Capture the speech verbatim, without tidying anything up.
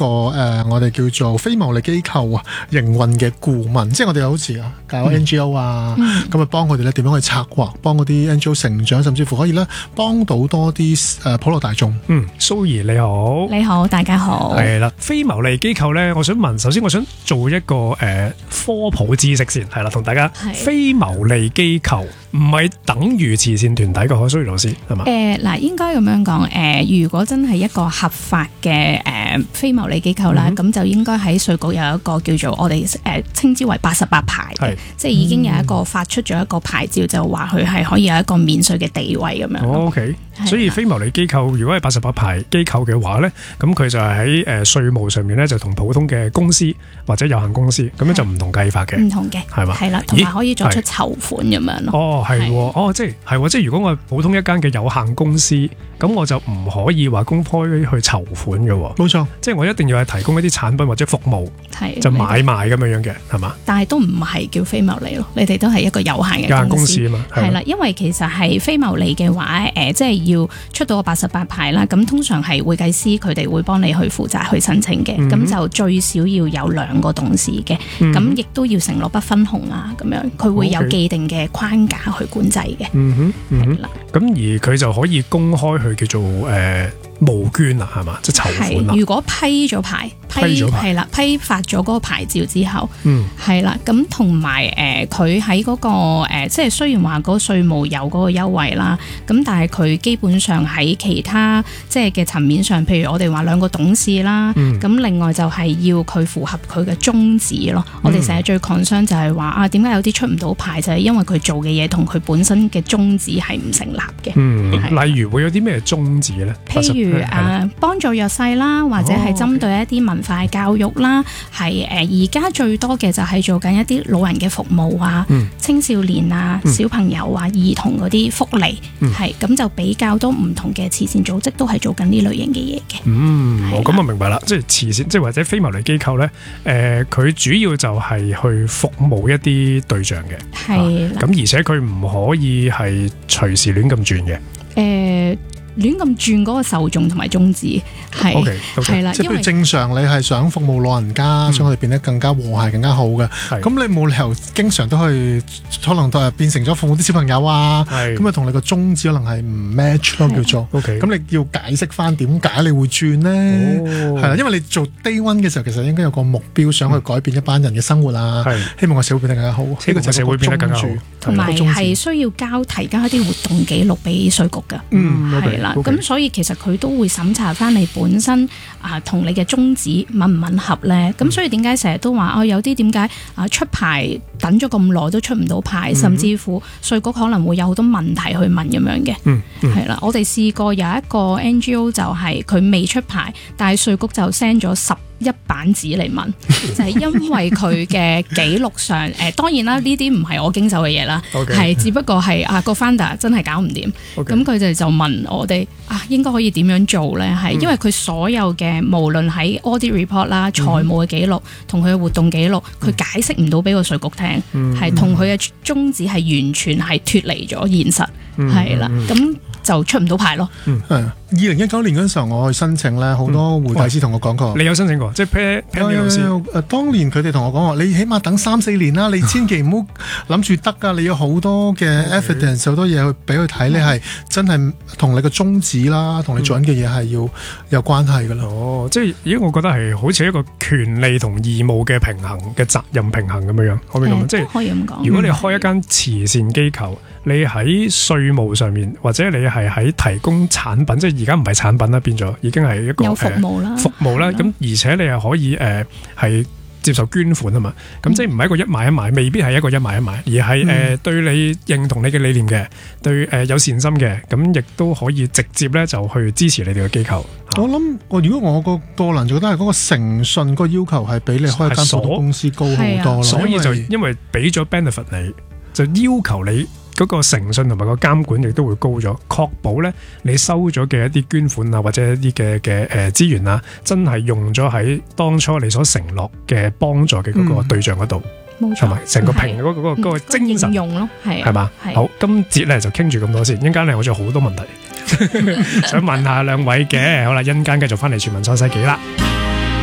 個誒、呃，我哋叫做非牟利機構啊營運嘅顧問，即係我哋好似啊搞 N G O 啊，咁啊幫佢哋咧點樣去策劃，幫嗰啲 N G O 成長，甚至乎可以咧幫到多啲誒、呃、普羅大眾。 嗯，蘇怡你好， 你好，大家好。 係啦，非牟利機構咧，我想問，首先我想做一個誒、呃、科普知識先，係啦，同大家非牟利機構唔係等於慈善團體嘅，可蘇怡老師係嘛？ 誒嗱、呃，應該咁樣講，誒、呃，如果真係一個合法嘅誒、呃、非牟利機構啦，咁、嗯、就應該喺稅局有一個叫做我哋誒、呃、稱之為八十八牌嘅，即係已經有一個發出咗一個牌照，就話佢係可以有一個免稅嘅地位咁樣。 O K，所以非牟利機構如果係八十八牌機構嘅話咧，咁佢就係喺誒稅務上面咧，就同普通嘅公司或者有限公司咁樣就唔同計法嘅，唔同嘅係嘛？係啦， 同埋可以作出籌款咁樣咯。 哦，係，哦，即係係，即係如果我係普通一間嘅有限公司，咁我就唔可以話公開去籌款嘅。 冇錯， 即係我一定要係提供一啲產品或者服務， 係就買賣咁樣樣嘅，係嘛？ 但係都唔係叫非牟利咯，你哋都係一個有限嘅有限公司啊嘛， 係啦，因為其實係非牟利嘅話，誒、呃，即係要出到個八十八牌啦，咁通常係會計師佢哋會幫你去負責去申請嘅，咁、嗯、就最少要有兩個董事嘅，咁亦都要承諾不分紅啊，咁樣佢會有既定嘅框架去管制嘅。 嗯哼，係啦，咁而佢就可以公開去叫做誒。呃募捐啊，係嘛，即係籌款啦。 如果批咗牌，批咗係啦，批發咗嗰個牌照之後，嗯，係啦，咁同埋誒，佢喺嗰個誒、呃，即係雖然話嗰個稅務有嗰個優惠啦，咁但係佢基本上喺其他即係嘅層面上，譬如我哋話兩個董事啦，咁、嗯、另外就係要佢符合佢嘅宗旨咯。嗯、我哋成日最 concern 就係話啊，點解有啲出唔到牌，就係、是、因為佢做嘅嘢同佢本身嘅宗旨係唔成立嘅。 嗯，例如會有啲咩宗旨咧？ 譬如誒，幫助弱勢啦，或者係針對一啲文化教育啦，係誒而家最多嘅就係做緊一啲老人嘅服務啊、嗯、青少年啊、嗯、小朋友啊、兒童嗰啲福利，係咁、嗯、就比較多唔同嘅慈善組織都係做緊呢類型嘅嘢嘅。 嗯，我咁啊明白啦，即係慈善，即係或者非牟利機構咧，誒、呃，佢主要就係去服務一啲對象嘅，係咁、啊、而且佢唔可以係隨時亂咁轉嘅。誒、 呃。亂咁轉嗰個受眾同埋宗旨係係啦， okay, okay, 即係譬如正常你係想服務老人家，嗯、想佢哋變得更加和諧、更加好嘅，咁你冇理由經常都去，可能都係變成咗服務啲小朋友啊，咁啊同你個宗旨可能係唔 match 咯，叫做。咁、okay, 你要解釋翻點解你會轉呢？係、哦、啦，因為你做 day one 嘅時候，其實應該有個目標，想去改變一班人嘅生活啊，嗯、希望個社會變得更加好，呢、這個就係個宗旨， 同埋係需要交提交一啲活動記錄俾稅局㗎。嗯，係啦。咁、okay. 所以其實佢都會審查翻你本身啊同你嘅宗旨吻唔吻合咧？咁、嗯、所以點解成日都話哦有啲點解啊出牌等咗咁耐都出唔到牌、嗯，甚至乎稅局可能會有好多問題去問咁樣嘅。嗯，係、嗯、啦，我哋試過有一個 N G O 就係佢未出牌，但係稅局就 send 咗十一版紙嚟問，就係因為佢嘅記錄上，誒、呃、當然啦，呢啲唔係我經手嘅嘢啦，係、okay. 只不過係啊個 founder 真係搞唔掂，咁佢哋就問我哋啊應該可以點樣做咧？係、嗯、因為佢所有嘅無論喺 audit report 啦、財務嘅記錄同佢嘅活動記錄，佢、嗯、解釋唔到俾個稅局聽，係同佢嘅宗旨係完全係脫離咗現實，係、嗯、啦，咁、嗯、就出唔到牌咯。 嗯，係二零一九年嗰陣時候，我去申請咧，好多會計師同我講過、嗯， 你有申請過？即係 P P 老師。 誒，當年佢哋同我講話，你起碼等三四年啦，你千祈唔好諗住得噶，你有好多嘅 evidence， 好多嘢去俾佢睇，你係真係同你個宗旨啦，同你做緊嘅嘢係要有關係噶啦。 哦，即係，咦？我覺得係好似一個權利同義務嘅平衡嘅責任平衡咁樣樣，可唔可以咁？即係可以咁講。如果你開一間慈善機構，你喺稅務上面，或者你係喺提供產品，即係而家唔係產品啦，變咗已經係一個有服務啦，呃、服務啦。咁而且你又可以誒係、呃、接受捐款啊嘛。咁、嗯、即係唔係一個一買一買，未必係一個一買一買，而係誒、嗯呃、對你認同你嘅理念嘅，對誒、呃、有善心嘅，咁亦都可以直接咧就去支持你哋嘅機構。 我諗我如果我個個人就覺得係嗰個誠信個要求係比你開一間普通公司高好多咯。 所以就因為俾咗 benefit 你，就要求你。嗰、那個誠信同埋個監管亦都會高咗，確保咧你收咗嘅一啲捐款啊，或者一啲嘅嘅誒資源啊，真係用咗喺當初你所承諾嘅幫助嘅嗰個對象嗰度，冇錯，係咪成個平嗰、那個嗰、那個那個精神用咯，係係嘛？好，今節咧就傾住咁多先，一陣間咧我仲有好多問題想問下兩位嘅，好啦，一陣間繼續翻嚟全民創世紀啦。